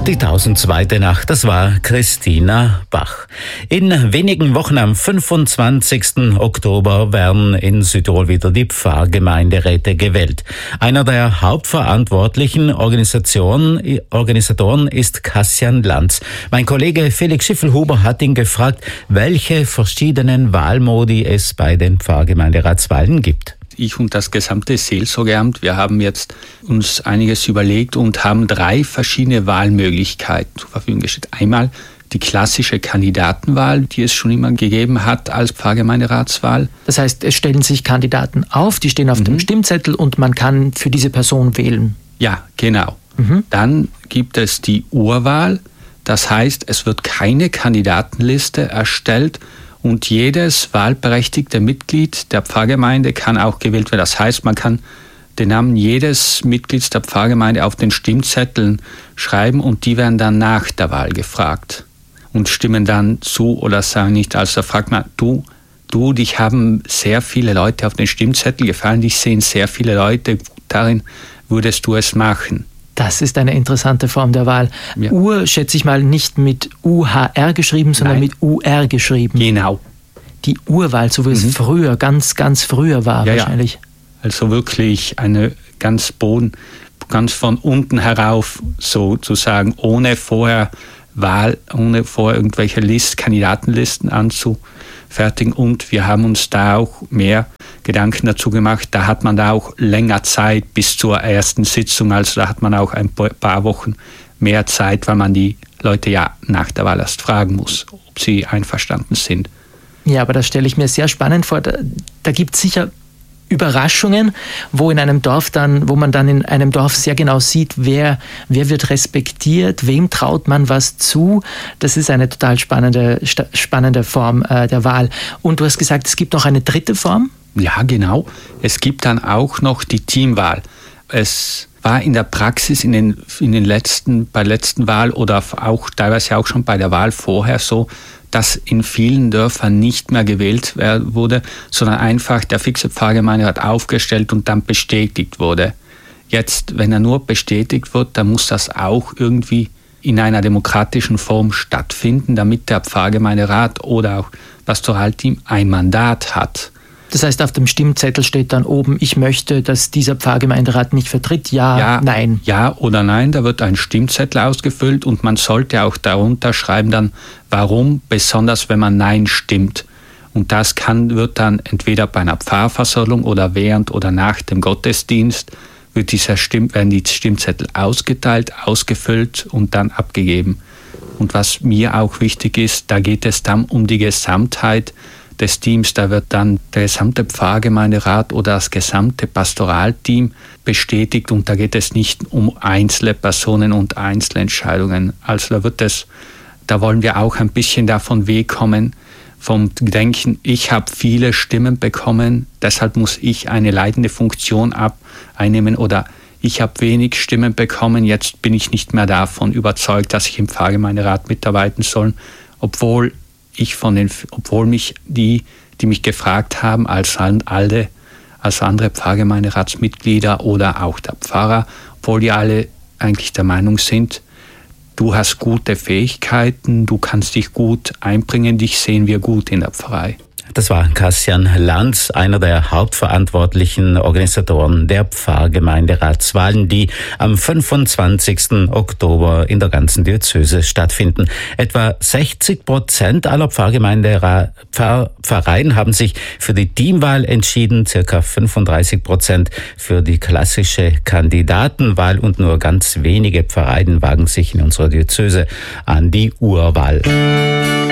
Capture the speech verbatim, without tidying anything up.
Die tausendzweite Nacht, das war Christina Bach. In wenigen Wochen am fünfundzwanzigsten Oktober werden in Südtirol wieder die Pfarrgemeinderäte gewählt. Einer der hauptverantwortlichen Organisationen, Organisatoren ist Kassian Lanz. Mein Kollege Felix Schiffelhuber hat ihn gefragt, welche verschiedenen Wahlmodi es bei den Pfarrgemeinderatswahlen gibt. Ich und das gesamte Seelsorgeamt, wir haben jetzt uns einiges überlegt und haben drei verschiedene Wahlmöglichkeiten zur Verfügung gestellt. Einmal die klassische Kandidatenwahl, die es schon immer gegeben hat als Pfarrgemeinderatswahl. Das heißt, es stellen sich Kandidaten auf, die stehen auf mhm. dem Stimmzettel und man kann für diese Person wählen. Ja, genau. Mhm. Dann gibt es die Urwahl. Das heißt, es wird keine Kandidatenliste erstellt, und jedes wahlberechtigte Mitglied der Pfarrgemeinde kann auch gewählt werden. Das heißt, man kann den Namen jedes Mitglieds der Pfarrgemeinde auf den Stimmzetteln schreiben und die werden dann nach der Wahl gefragt und stimmen dann zu oder sagen nicht. Also da fragt man, du, du, dich haben sehr viele Leute auf den Stimmzettel gefallen, dich sehen sehr viele Leute darin, würdest du es machen? Das ist eine interessante Form der Wahl. Ja. Ur, schätze ich mal, nicht mit U H R geschrieben, sondern Nein. mit U R geschrieben. Genau. Die Urwahl, so wie es mhm. früher, ganz, ganz früher war ja, wahrscheinlich. Ja. Also wirklich eine ganz Boden, ganz von unten herauf sozusagen, ohne vorher Wahl, ohne vorher irgendwelche List, Kandidatenlisten anzufertigen. Und wir haben uns da auch mehr Gedanken dazu gemacht. Da hat man da auch länger Zeit bis zur ersten Sitzung. Also da hat man auch ein paar Wochen mehr Zeit, weil man die Leute ja nach der Wahl erst fragen muss, ob sie einverstanden sind. Ja, aber das stelle ich mir sehr spannend vor. Da, da gibt es sicher Überraschungen, wo in einem Dorf dann, wo man dann in einem Dorf sehr genau sieht, wer, wer wird respektiert, wem traut man was zu. Das ist eine total spannende, spannende Form äh, der Wahl. Und du hast gesagt, es gibt noch eine dritte Form? Ja, genau. Es gibt dann auch noch die Teamwahl. Es war in der Praxis in den, in den letzten, bei der letzten Wahl oder auch teilweise auch schon bei der Wahl vorher so, dass in vielen Dörfern nicht mehr gewählt wurde, sondern einfach der fixe Pfarrgemeinderat aufgestellt und dann bestätigt wurde. Jetzt, wenn er nur bestätigt wird, dann muss das auch irgendwie in einer demokratischen Form stattfinden, damit der Pfarrgemeinderat oder auch Pastoralteam ein Mandat hat. Das heißt, auf dem Stimmzettel steht dann oben, ich möchte, dass dieser Pfarrgemeinderat mich vertritt, ja, ja, nein. Ja oder nein, da wird ein Stimmzettel ausgefüllt und man sollte auch darunter schreiben dann, warum, besonders wenn man Nein stimmt. Und das kann, wird dann entweder bei einer Pfarrversammlung oder während oder nach dem Gottesdienst, wird dieser Stimm, werden die Stimmzettel ausgeteilt, ausgefüllt und dann abgegeben. Und was mir auch wichtig ist, da geht es dann um die Gesamtheit des Teams, da wird dann der gesamte Pfarrgemeinderat oder das gesamte Pastoralteam bestätigt und da geht es nicht um einzelne Personen und Einzelentscheidungen. Also da wird es, da wollen wir auch ein bisschen davon wegkommen, vom Denken, ich habe viele Stimmen bekommen, deshalb muss ich eine leitende Funktion ab einnehmen oder ich habe wenig Stimmen bekommen, jetzt bin ich nicht mehr davon überzeugt, dass ich im Pfarrgemeinderat mitarbeiten soll, obwohl ich von den, obwohl mich die, die mich gefragt haben, als alle, als andere Pfarrgemeinderatsmitglieder oder auch der Pfarrer, obwohl die alle eigentlich der Meinung sind, du hast gute Fähigkeiten, du kannst dich gut einbringen, dich sehen wir gut in der Pfarrei. Das war Kassian Lanz, einer der hauptverantwortlichen Organisatoren der Pfarrgemeinderatswahlen, die am fünfundzwanzigsten Oktober in der ganzen Diözese stattfinden. Etwa sechzig Prozent aller Pfarrgemeindera- Pfarr- Pfarreien haben sich für die Teamwahl entschieden, circa fünfunddreißig Prozent für die klassische Kandidatenwahl und nur ganz wenige Pfarreien wagen sich in unserer Diözese an die Urwahl.